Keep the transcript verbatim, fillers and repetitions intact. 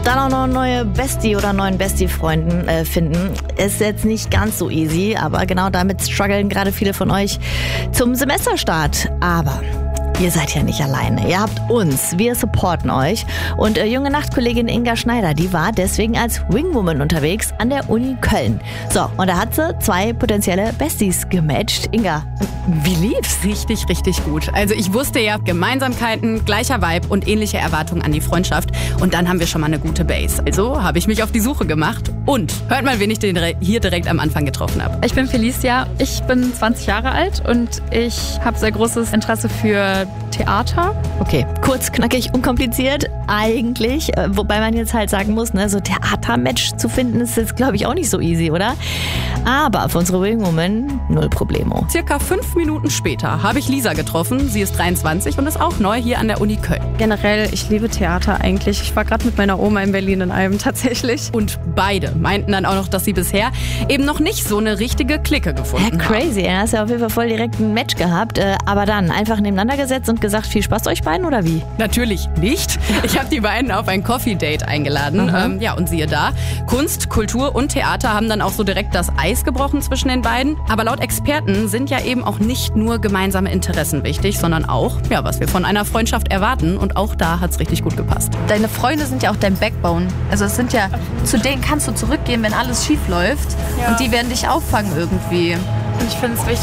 Dann auch noch neue Bestie oder neuen Bestie-Freunden äh, finden. Ist jetzt nicht ganz so easy, aber genau damit strugglen gerade viele von euch zum Semesterstart. Aber ihr seid ja nicht alleine. Ihr habt uns. Wir supporten euch. Und äh, junge Nachtkollegin Inga Schneider, die war deswegen als Wingwoman unterwegs an der Uni Köln. So, und da hat sie zwei potenzielle Besties gematcht. Inga, wie lief's? Richtig, richtig gut. Also ich wusste ja, Gemeinsamkeiten, gleicher Vibe und ähnliche Erwartungen an die Freundschaft. Und dann haben wir schon mal eine gute Base. Also habe ich mich auf die Suche gemacht. Und hört mal, wen ich den hier direkt am Anfang getroffen habe. Ich bin Felicia, ich bin zwanzig Jahre alt und ich habe sehr großes Interesse für Theater. Okay, kurz, knackig, unkompliziert eigentlich. Äh, wobei man jetzt halt sagen muss, ne, so Theatermatch zu finden ist jetzt, glaube ich, auch nicht so easy, oder? Aber für unsere Wingwoman null Problemo. Circa fünf Minuten später habe ich Lisa getroffen. Sie ist dreiundzwanzig und ist auch neu hier an der Uni Köln. Generell, ich liebe Theater eigentlich. Ich war gerade mit meiner Oma in Berlin in einem tatsächlich. Und beide meinten dann auch noch, dass sie bisher eben noch nicht so eine richtige Clique gefunden ja, crazy. Du hast ja auf jeden Fall voll direkt ein Match gehabt. Äh, aber dann einfach nebeneinander gesetzt und gesagt, viel Spaß euch beiden oder wie? Natürlich nicht. Ich habe die beiden auf ein Coffee-Date eingeladen. Ähm, ja, und siehe da, Kunst, Kultur und Theater haben dann auch so direkt das Eis gebrochen zwischen den beiden. Aber laut Experten sind ja eben auch nicht nur gemeinsame Interessen wichtig, sondern auch, ja, was wir von einer Freundschaft erwarten. Und auch da hat's richtig gut gepasst. Deine Freunde sind ja auch dein Backbone. Also es sind ja, zu denen kannst du zurückgehen, wenn alles schief läuft. Ja. Und die werden dich auffangen irgendwie. Und ich finde es wichtig,